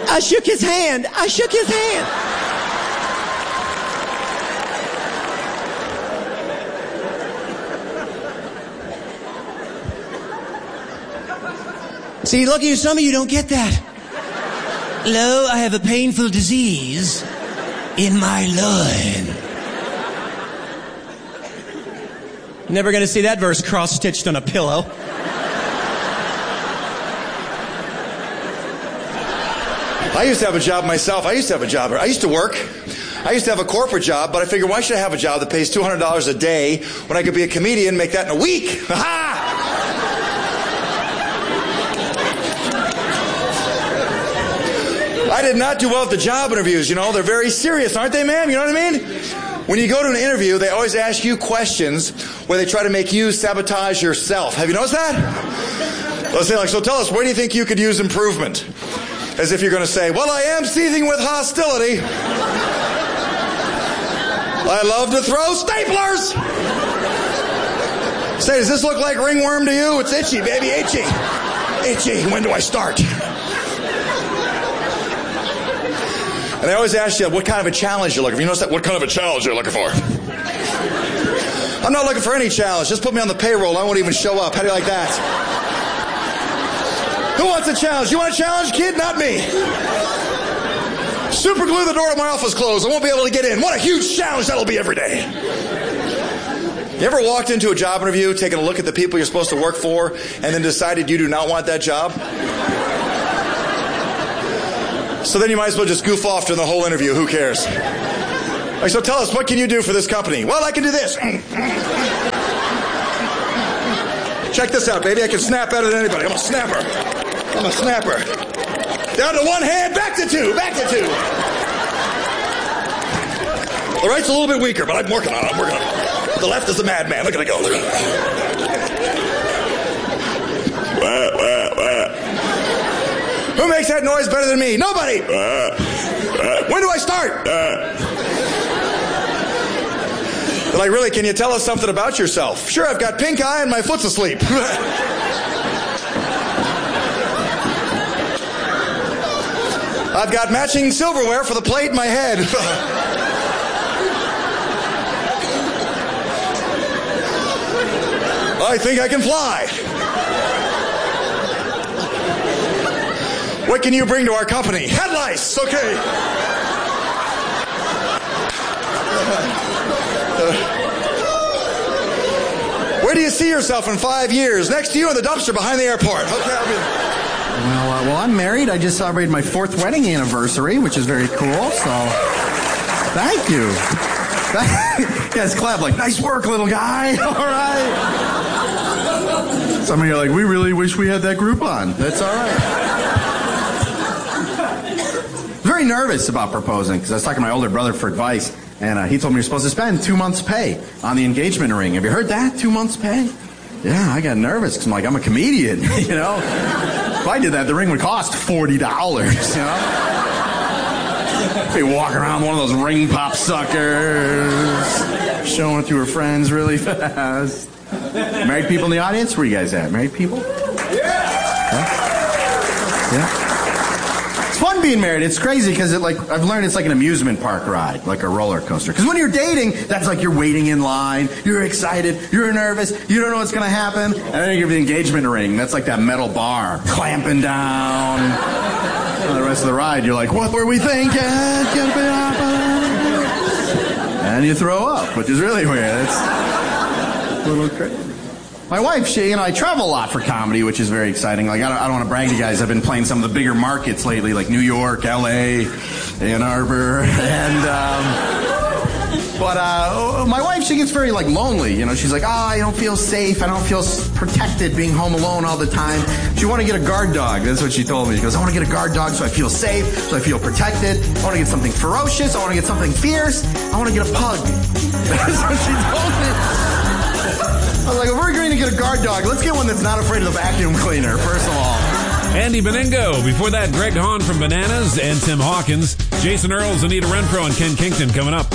I shook his hand. See, lucky some of you don't get that. Hello, I have a painful disease in my loin. Never gonna see that verse cross-stitched on a pillow. I used to have a job myself. I used to work. I used to have a corporate job, but I figured, why should I have a job that pays $200 a day when I could be a comedian and make that in a week? I did not do well at the job interviews, you know. They're very serious, aren't they, ma'am? You know what I mean? When you go to an interview, they always ask you questions where they try to make you sabotage yourself. Have you noticed that? They'll say, like, so tell us, where do you think you could use improvement? As if you're going to say, well, I am seething with hostility. I love to throw staplers. Say, does this look like ringworm to you? It's itchy, baby, itchy. Itchy. When do I start? And they always ask you what kind of a challenge you're looking for. You notice that? What kind of a challenge you're looking for? I'm not looking for any challenge. Just put me on the payroll. I won't even show up. How do you like that? Who wants a challenge? You want a challenge, kid? Not me. Super glue the door to my office closed. I won't be able to get in. What a huge challenge that'll be every day. You ever walked into a job interview, taking a look at the people you're supposed to work for, and then decided you do not want that job? So then you might as well just goof off during the whole interview. Who cares? Like, so tell us, what can you do for this company? Well, I can do this. Check this out, baby. I can snap better than anybody. I'm a snapper. Down to one hand, back to two. The right's a little bit weaker, but I'm working on it. The left is a madman. Look at it go. Who makes that noise better than me? Nobody. When do I start? They're like, really, can you tell us something about yourself? Sure, I've got pink eye and my foot's asleep. I've got matching silverware for the plate in my head. I think I can fly. What can you bring to our company? Head lice, okay. Where do you see yourself in 5 years? Next to you in the dumpster behind the airport. Okay, Well, I'm married. I just celebrated my 4th wedding anniversary, which is very cool. So, thank you. You guys clap like, nice work, little guy. All right. Some of you are like, we really wish we had that Groupon. That's all right. Very nervous about proposing because I was talking to my older brother for advice, and he told me you're supposed to spend 2 months' pay on the engagement ring. Have you heard that? 2 months' pay? Yeah, I got nervous because I'm like, I'm a comedian, you know? If I did that, the ring would cost $40, you know? Be walking around one of those ring pop suckers, showing it to her friends really fast. Married people in the audience? Where are you guys at? Married people? Yeah. It's fun being married. It's crazy because I've learned it's like an amusement park ride, like a roller coaster. Because when you're dating, that's like you're waiting in line, you're excited, you're nervous, you don't know what's going to happen, and then you give the engagement ring. That's like that metal bar clamping down. And the rest of the ride, you're like, what were we thinking? And you throw up, which is really weird. It's a little crazy. My wife, I travel a lot for comedy, which is very exciting. Like, I don't want to brag to you guys. I've been playing some of the bigger markets lately, like New York, L.A., Ann Arbor, and, but my wife, she gets very, lonely, you know. She's like, I don't feel safe. I don't feel protected being home alone all the time. She want to get a guard dog. That's what she told me. She goes, I want to get a guard dog so I feel safe, so I feel protected. I want to get something ferocious. I want to get something fierce. I want to get a pug. That's what she told me. I was like, if we're going to get a guard dog, let's get one that's not afraid of the vacuum cleaner, first of all. Andy Beningo. Before that, Greg Hahn from Bananas and Tim Hawkins. Jason Earls, Anita Renfro, and Ken Kingston coming up.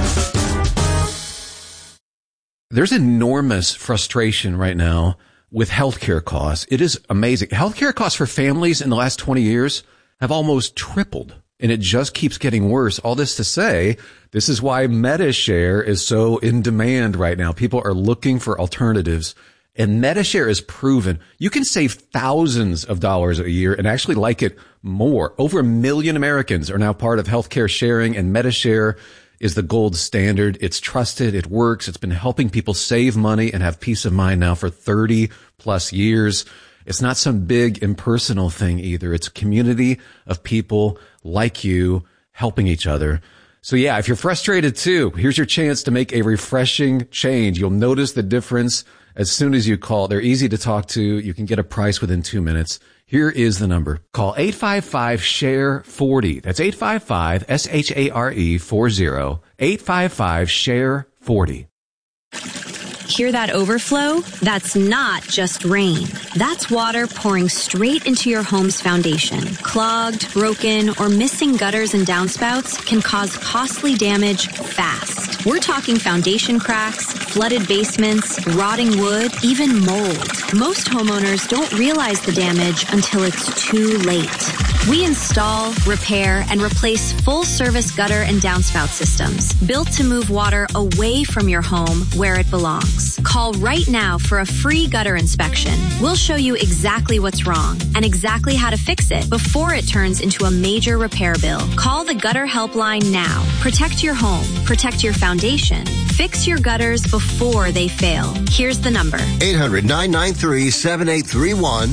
There's enormous frustration right now with healthcare costs. It is amazing. Healthcare costs for families in the last 20 years have almost tripled, and it just keeps getting worse. All this to say, this is why MediShare is so in demand right now. People are looking for alternatives, and MediShare is proven. You can save thousands of dollars a year and actually like it more. Over 1 million Americans are now part of healthcare sharing, and MediShare is the gold standard. It's trusted. It works. It's been helping people save money and have peace of mind now for 30 plus years. It's not some big impersonal thing either. It's a community of people like you helping each other. So yeah, if you're frustrated too, here's your chance to make a refreshing change. You'll notice the difference as soon as you call. They're easy to talk to. You can get a price within 2 minutes. Here is the number. Call 855-SHARE-40. That's 855-SHARE-40. 855-SHARE-40. Hear that overflow? That's not just rain. That's water pouring straight into your home's foundation. Clogged, broken, or missing gutters and downspouts can cause costly damage fast. We're talking foundation cracks, flooded basements, rotting wood, even mold. Most homeowners don't realize the damage until it's too late. We install, repair, and replace full-service gutter and downspout systems built to move water away from your home where it belongs. Call right now for a free gutter inspection. We'll show you exactly what's wrong and exactly how to fix it before it turns into a major repair bill. Call the Gutter Helpline now. Protect your home. Protect your foundation. Fix your gutters before they fail. Here's the number. 800-993-7831.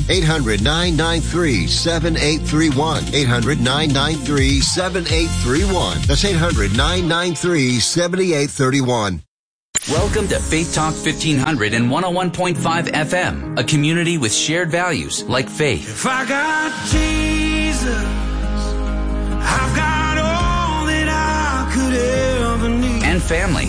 800-993-7831. 800-993-7831. That's 800-993-7831. Welcome to Faith Talk 1500 and 101.5 FM, a community with shared values like faith. If I got Jesus, I've got all that I could ever need. And family.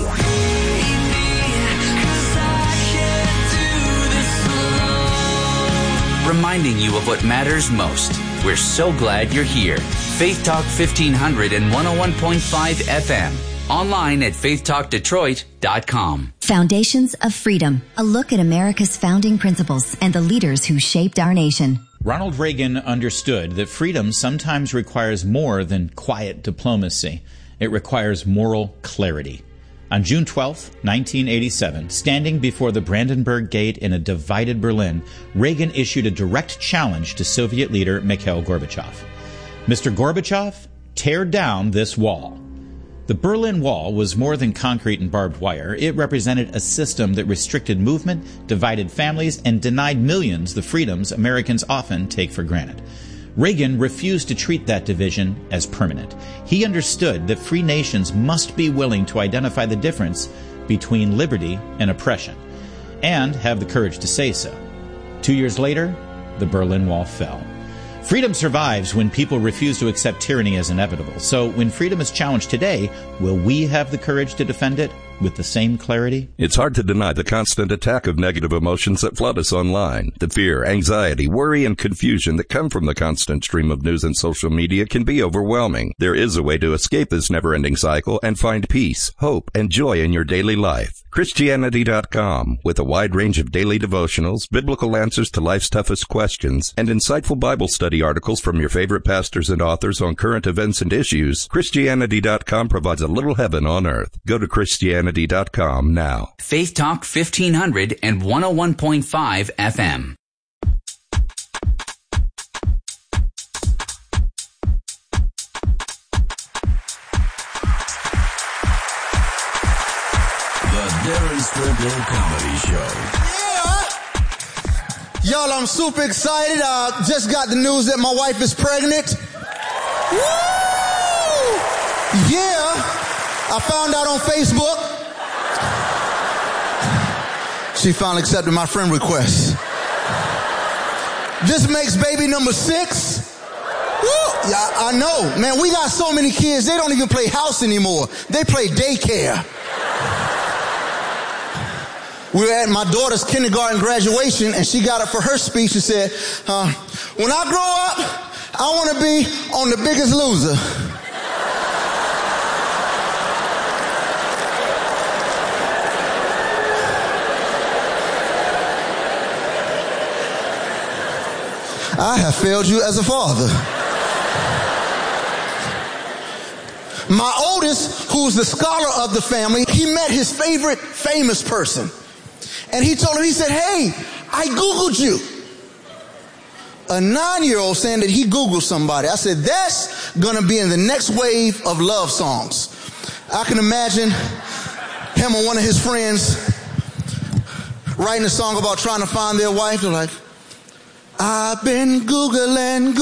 Reminding you of what matters most. We're so glad you're here. Faith Talk 1500 and 101.5 FM. Online at faithtalkdetroit.com. Foundations of Freedom. A look at America's founding principles and the leaders who shaped our nation. Ronald Reagan understood that freedom sometimes requires more than quiet diplomacy. It requires moral clarity. On June 12, 1987, standing before the Brandenburg Gate in a divided Berlin, Reagan issued a direct challenge to Soviet leader Mikhail Gorbachev. Mr. Gorbachev, tear down this wall. The Berlin Wall was more than concrete and barbed wire. It represented a system that restricted movement, divided families, and denied millions the freedoms Americans often take for granted. Reagan refused to treat that division as permanent. He understood that free nations must be willing to identify the difference between liberty and oppression, and have the courage to say so. 2 years later, the Berlin Wall fell. Freedom survives when people refuse to accept tyranny as inevitable. So when freedom is challenged today, will we have the courage to defend it with the same clarity? It's hard to deny the constant attack of negative emotions that flood us online. The fear, anxiety, worry, and confusion that come from the constant stream of news and social media can be overwhelming. There is a way to escape this never-ending cycle and find peace, hope, and joy in your daily life. Christianity.com, with a wide range of daily devotionals, biblical answers to life's toughest questions, and insightful Bible study articles from your favorite pastors and authors on current events and issues. Christianity.com provides a little heaven on earth. Go to Christianity.com now. Faith Talk 1500 and 101.5 FM. Darren Strickland Comedy Show. Yeah! Y'all, I'm super excited. Just got the news that my wife is pregnant. Woo! Yeah! I found out on Facebook. She finally accepted my friend request. This makes baby number 6. Woo! Yeah, I know. Man, we got so many kids, they don't even play house anymore. They play daycare. We were at my daughter's kindergarten graduation, and she got up for her speech and said, when I grow up, I want to be on The Biggest Loser. I have failed you as a father. My oldest, who's the scholar of the family, he met his favorite famous person. And he told him, he said, hey, I Googled you. A 9-year-old saying that he Googled somebody. I said, that's going to be in the next wave of love songs. I can imagine him and one of his friends writing a song about trying to find their wife. They're like, I've been Googling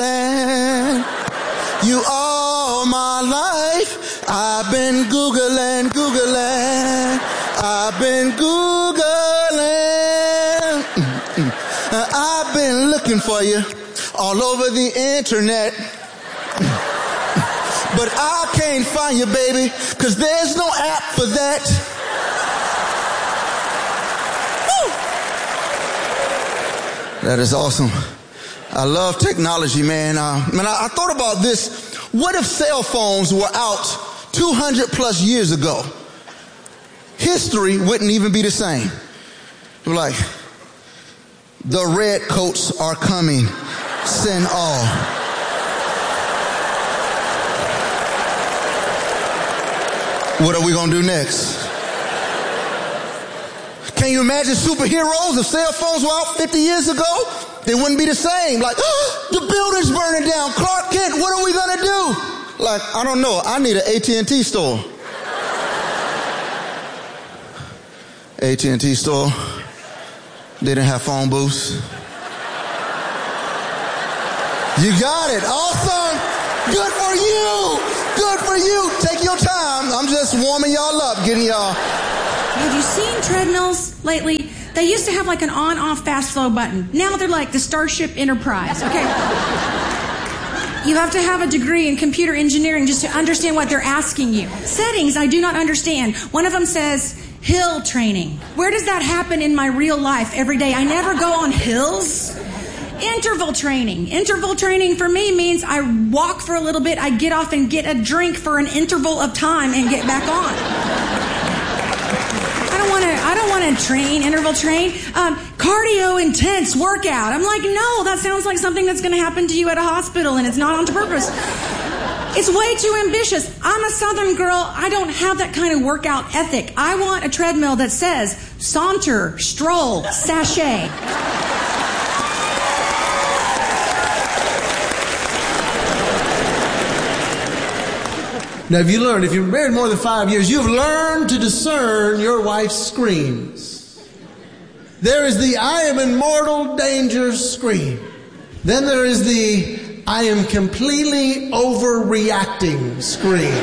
you all my life. I've been Googling. I've been Googling. I've been looking for you all over the internet. But I can't find you, baby, because there's no app for that. Woo! That is awesome. I love technology, man. I thought about this. What if cell phones were out 200 plus years ago? History wouldn't even be the same. We're like, the red coats are coming. Send all. What are we going to do next? Can you imagine superheroes if cell phones were out 50 years ago? They wouldn't be the same. Like, the building's burning down. Clark Kent, what are we going to do? Like, I don't know. I need an AT&T store. AT&T store. They didn't have phone booths. You got it. Awesome. Good for you. Good for you. Take your time. I'm just warming y'all up, getting y'all. Have you seen treadmills lately? They used to have like an on-off fast flow button. Now they're like the Starship Enterprise, okay? You have to have a degree in computer engineering just to understand what they're asking you. Settings I do not understand. One of them says hill training. Where does that happen in my real life every day? I never go on hills. Interval training. Interval training for me means I walk for a little bit, I get off and get a drink for an interval of time and get back on. I don't want to interval train. Cardio intense workout. I'm like, no, that sounds like something that's going to happen to you at a hospital and it's not on purpose. It's way too ambitious. I'm a Southern girl. I don't have that kind of workout ethic. I want a treadmill that says saunter, stroll, sashay. Now, if you've been married more than 5 years, you've learned to discern your wife's screams. There is the I am in mortal danger scream. Then there is the I am completely overreacting scream.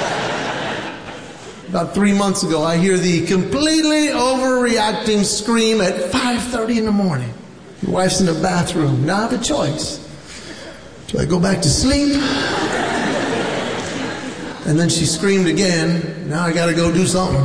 About 3 months ago, I hear the completely overreacting scream at 5:30 in the morning. Your wife's in the bathroom. Now I have a choice. Do I go back to sleep? And then she screamed again. Now I got to go do something.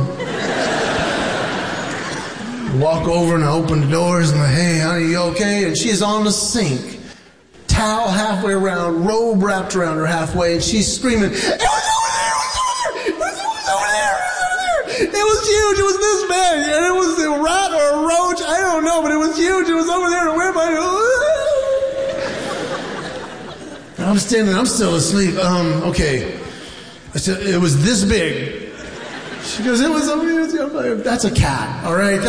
Walk over and I open the doors and I, hey, honey, you okay? And she's on the sink. Towel halfway around, robe wrapped around her halfway, and she's screaming, it was over there, it was over there. It was huge, it was this big, and it was a rat or a roach, I don't know, but it was huge, it was over there, and where am I? And I'm standing, I'm still asleep. Okay. I said, it was this big. She goes, it was over here. That's a cat, all right?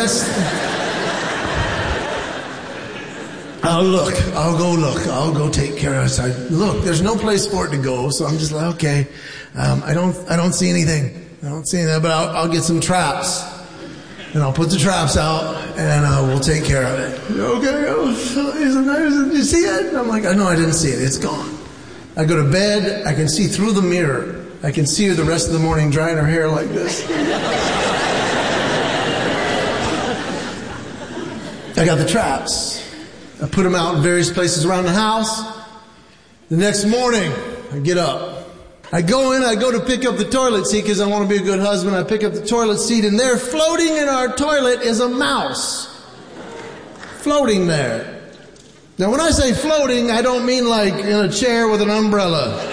I'll go take care of it. So look, there's no place for it to go, so I'm just like, okay. I don't see anything. But I'll get some traps. And I'll put the traps out, and we'll take care of it. Okay, did you see it? And I'm like, no, I didn't see it. It's gone. I go to bed, I can see through the mirror. I can see her the rest of the morning drying her hair like this. I got the traps. I put them out in various places around the house. The next morning, I get up. I go in, I go to pick up the toilet seat because I want to be a good husband. I pick up the toilet seat, and there floating in our toilet is a mouse. Floating there. Now, when I say floating, I don't mean like in a chair with an umbrella.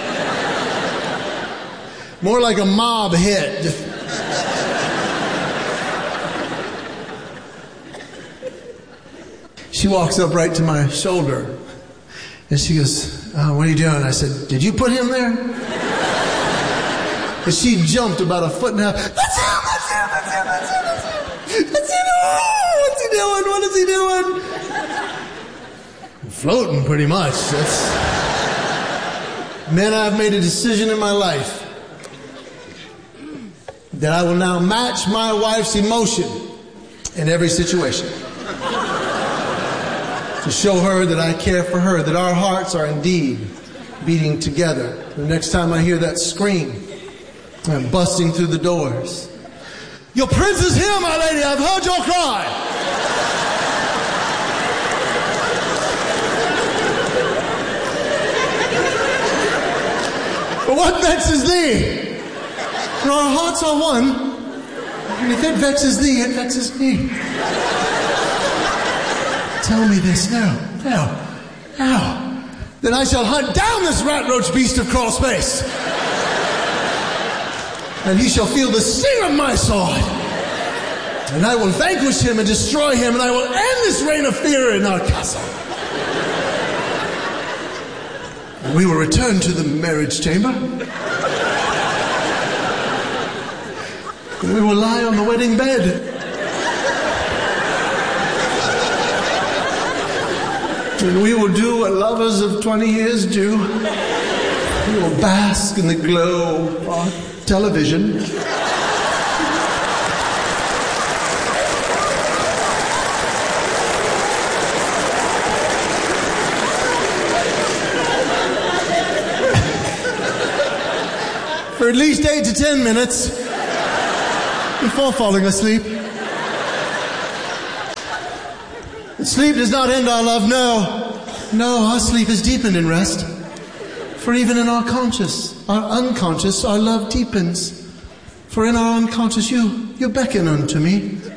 More like a mob hit. She walks up right to my shoulder. And she goes, what are you doing? I said, did you put him there? And she jumped about 1.5 feet. That's him! Oh, what's he doing? What is he doing? Floating, pretty much. Man, I've made a decision in my life that I will now match my wife's emotion in every situation. To show her that I care for her, that our hearts are indeed beating together. The next time I hear that scream, I'm busting through the doors. Your prince is here, my lady. I've heard your cry. But what vexes thee? For our hearts are one, and if it vexes thee, it vexes me. Tell me this now. Then I shall hunt down this rat roach beast of crawl space. And he shall feel the sting of my sword. And I will vanquish him and destroy him, and I will end this reign of fear in our castle. And we will return to the marriage chamber. And we will lie on the wedding bed. And we will do what lovers of 20 years do. We will bask in the glow of our television. For at least 8 to 10 minutes before falling asleep. Sleep does not end our love, no, our sleep is deepened in rest. For even in our conscious, our unconscious, our love deepens. For in our unconscious, you beckon unto me.